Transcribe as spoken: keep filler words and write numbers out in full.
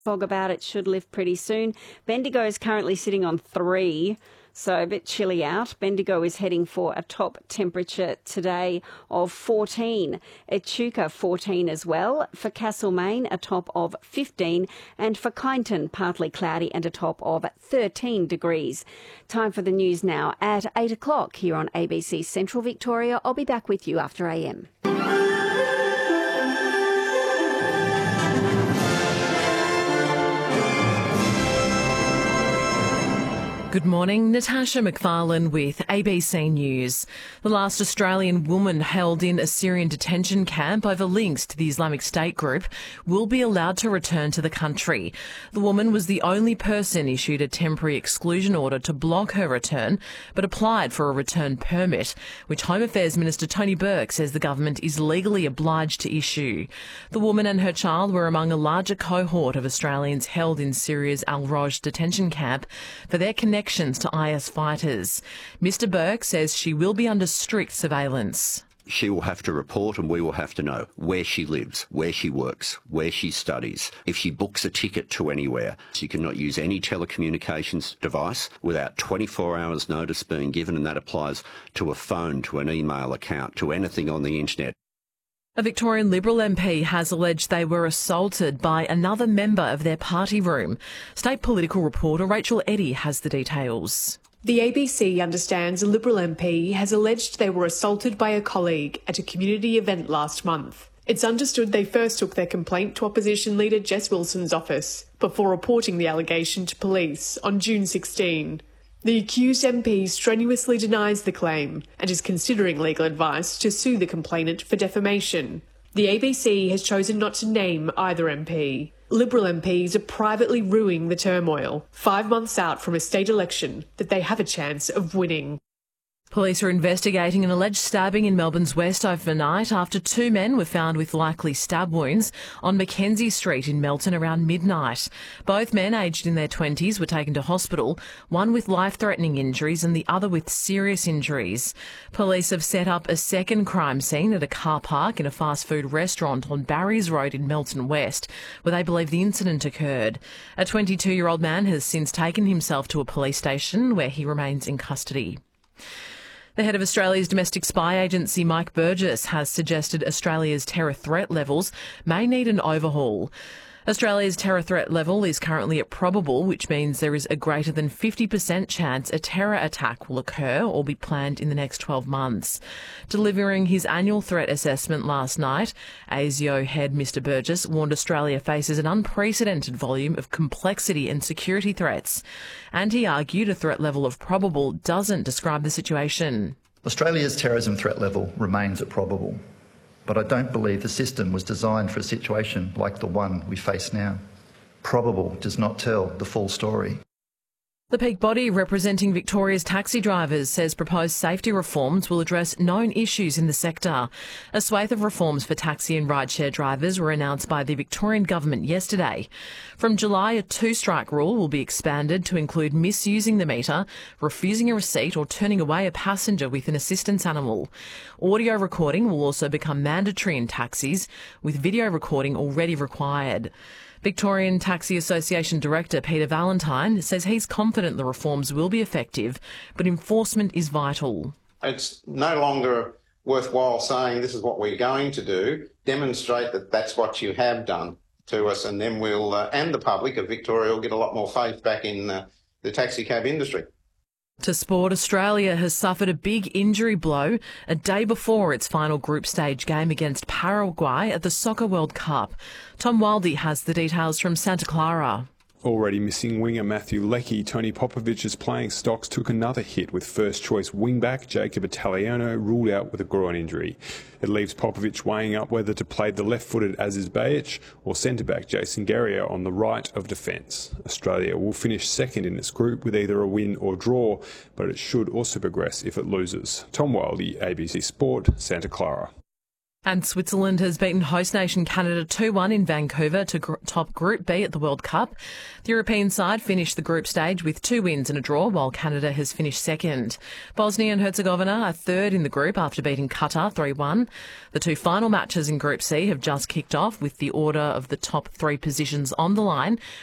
Fog about it should lift pretty soon. Bendigo is currently sitting on three, so a bit chilly out. Bendigo is heading for a top temperature today of fourteen. Echuca fourteen as well. For Castlemaine, a top of fifteen. And for Kyneton, partly cloudy and a top of thirteen degrees. Time for the news now at eight o'clock here on A B C Central Victoria. I'll be back with you after A M. Good morning, Natasha McFarlane with A B C News. The last Australian woman held in a Syrian detention camp over links to the Islamic State group will be allowed to return to the country. The woman was the only person issued a temporary exclusion order to block her return, but applied for a return permit, which Home Affairs Minister Tony Burke says the government is legally obliged to issue. The woman and her child were among a larger cohort of Australians held in Syria's Al-Roj detention camp for their connection to I S fighters. Mister Burke says she will be under strict surveillance. She will have to report and we will have to know where she lives, where she works, where she studies. If she books a ticket to anywhere, she cannot use any telecommunications device without twenty-four hours notice being given, and that applies to a phone, to an email account, to anything on the internet. A Victorian Liberal M P has alleged they were assaulted by another member of their party room. State political reporter Rachel Eddy has the details. The A B C understands a Liberal M P has alleged they were assaulted by a colleague at a community event last month. It's understood they first took their complaint to opposition leader Jess Wilson's office before reporting the allegation to police on June sixteenth. The accused M P strenuously denies the claim and is considering legal advice to sue the complainant for defamation. The A B C has chosen not to name either M P. Liberal M Ps are privately ruining the turmoil, five months out from a state election that they have a chance of winning. Police are investigating an alleged stabbing in Melbourne's West overnight after two men were found with likely stab wounds on Mackenzie Street in Melton around midnight. Both men, aged in their twenties, were taken to hospital, one with life-threatening injuries and the other with serious injuries. Police have set up a second crime scene at a car park in a fast food restaurant on Barry's Road in Melton West, where they believe the incident occurred. A twenty-two-year-old man has since taken himself to a police station where he remains in custody. The head of Australia's domestic spy agency, Mike Burgess, has suggested Australia's terror threat levels may need an overhaul. Australia's terror threat level is currently at probable, which means there is a greater than fifty percent chance a terror attack will occur or be planned in the next twelve months. Delivering his annual threat assessment last night, ASIO head Mister Burgess warned Australia faces an unprecedented volume of complexity and security threats. And he argued a threat level of probable doesn't describe the situation. Australia's terrorism threat level remains at probable. But I don't believe the system was designed for a situation like the one we face now. Probable does not tell the full story. The peak body representing Victoria's taxi drivers says proposed safety reforms will address known issues in the sector. A swathe of reforms for taxi and rideshare drivers were announced by the Victorian government yesterday. From July, a two-strike rule will be expanded to include misusing the meter, refusing a receipt or turning away a passenger with an assistance animal. Audio recording will also become mandatory in taxis, with video recording already required. Victorian Taxi Association Director Peter Valentine says he's confident the reforms will be effective, but enforcement is vital. It's no longer worthwhile saying this is what we're going to do. Demonstrate that that's what you have done to us, and then we'll, uh, and the public of Victoria will get a lot more faith back in uh, the taxi cab industry. To sport, Australia has suffered a big injury blow a day before its final group stage game against Paraguay at the Soccer World Cup. Tom Wildey has the details from Santa Clara. Already missing winger Matthew Leckie, Tony Popovic's playing stocks took another hit with first-choice wingback Jacob Italiano ruled out with a groin injury. It leaves Popovic weighing up whether to play the left-footed Aziz Bayic or centre-back Jason Guerrier on the right of defence. Australia will finish second in its group with either a win or draw, but it should also progress if it loses. Tom Wildey, A B C Sport, Santa Clara. And Switzerland has beaten host nation Canada two one in Vancouver to gr- top Group B at the World Cup. The European side finished the group stage with two wins and a draw, while Canada has finished second. Bosnia and Herzegovina are third in the group after beating Qatar three one. The two final matches in Group C have just kicked off with the order of the top three positions on the line,